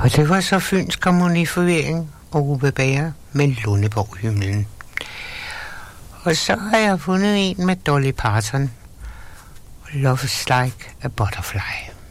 Og det var så Fynsk Harmoniforvirring og Ove Bager med Lundeborg-hymnen. Og så har jeg fundet en med Dolly Parton, Love is like a butterfly.